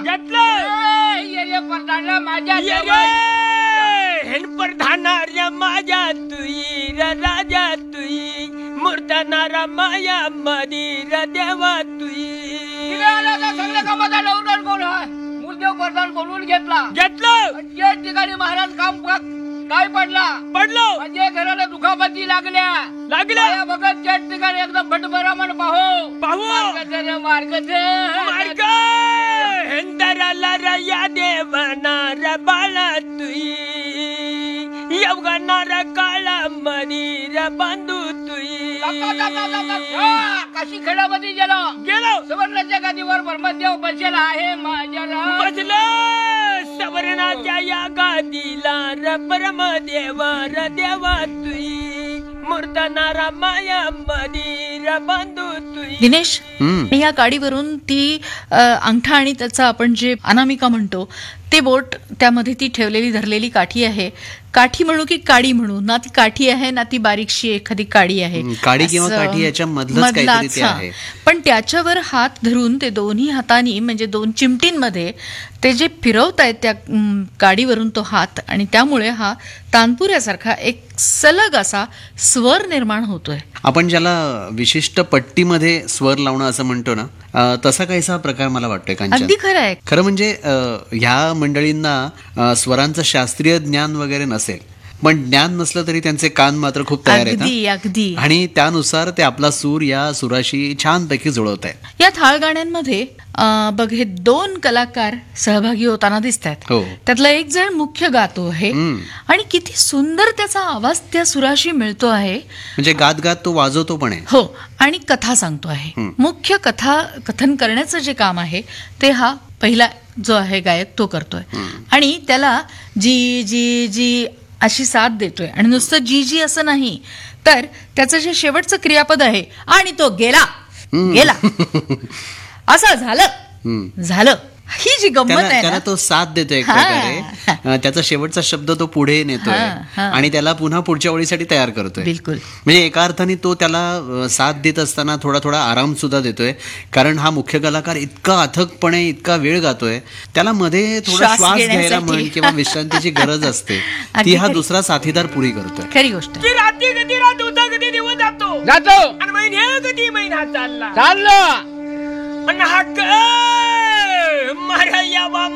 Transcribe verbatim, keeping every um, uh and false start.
घेतलं ये रे प्रधाना माझ्या ये देवा. रे हेन प्रधानार्या माझ्या तुई र राजा तुई मूर्तनारा माया मदीर देवा तुई. इकडे आला तर सगळ्या कामाचा डवरण कोण आहे? मूलदेव प्रधान बोलवून घेतला. घेतलं ज्या ठिकाणी महाराज काम प- काय पडला पडलो म्हणजे घराला दुखापती लागल्या लागल्या या बघत त्या ठिकाणी एकदम भटभरामण पाहो पाहू मार्ग दे रे, मार्ग दे. मार्ग हेंदराला रया देवनार बाळा तुई यवगनार काळा मदीर बंधू तुई. जाता, जाता, जाता. हा, काशी खेडामध्ये गेलो गेलो सुवर्णाच्या गादीवर ब्रह्मदेव बसलेला आहे माझ्याला बसलं सवर्णाच्या या गादीला र परमदेव र देवा तुई मूर्तनारा माया मदीर बंधू तुई. दिनेश, हम्म. या गाडीवरून ती अ, अंगठा आणि त्याचा आपण जे अनामिका म्हणतो ते बोट, त्यामध्ये ती ठेवलेली धरलेली काठी आहे. काठी म्हणू की काडी म्हणू, ना ती काठी आहे ना ती बारीकशी एखादी काडी आहे. हम्म, काडी किंवा असं काठी याच्या मधलंच काहीतरी ते हा. आहे. पण त्याच्यावर हात धरून ते दोन्ही हातांनी म्हणजे दोन चिमटींमध्ये ते जे फिरवतायत त्या अम, गाडीवरून तो हात, आणि त्यामुळे हा तानपुऱ्यासारखा एक सलग असा स्वर निर्माण होतोय. आपण ज्याला विशिष्ट पट्टीमध्ये स्वर लावणं असं म्हणतो ना, अं, तसा काहीसा प्रकार मला वाटतोय कांचन. अगदी खरं आहे. खरं म्हणजे अं, ह्या मंडळींना अं, स्वरांचं शास्त्रीय ज्ञान वगैरे नसेल, पण ज्ञान नसलं तरी त्यांचे कान मात्र खूप तयार आहेत अगदी हा. अगदी आणि त्यानुसार ते आपला सूर या सुराशी छानपैकी जुळवत आहेत. या थाळ गाण्यांमध्ये अं, बघ हे दोन कलाकार सहभागी होताना दिसत आहेत. हो. त्यातला एक जण मुख्य गातो आहे हम्म. आणि किती सुंदर त्याचा आवाज त्या सुराशी मिळतो आहे. म्हणजे गात गात तो वाजवतो पण आहे. हो, आणि कथा सांगतो आहे. हम्म. मुख्य कथा कथन करण्याचं जे काम आहे ते हा पहिला जो आहे गायक तो करतोय. आणि त्याला जी जी जी अशी साथ देतोय. आणि नुसतं जी जी असं नाही, तर त्याचं जे शेवटचं क्रियापद आहे आणि तो गेला गेला असं झालं हम्म. झालं, ही जी गंमत त्याला आहे त्याला ना, तो साथ देतोय एक हा. प्रकारे. अं, त्याचा शेवटचा शब्द तो पुढे नेतोय हा, हा. आणि त्याला पुन्हा पुढच्या ओळीसाठी तयार करतोय. बिलकुल. म्हणजे एका अर्थाने तो त्याला अं, साथ देत असताना थोडा थोडा आराम सुद्धा देतोय, कारण हा मुख्य कलाकार इतका अथकपणे इतका वेळ गातोय, त्याला मध्ये थोडा श्वास श्वास घ्यायला घेण्यासाठी. म्हण किंवा विश्रांतीची गरज असते, अगदी ती हा खरी. दुसरा साथीदार पुरी करतोय. खरी गोष्ट आहे. ती रात्री कधी रात होता कधी दिवस जातो जातो आणि महिने कधी महिना चालला चाललो पण हा क- मारा या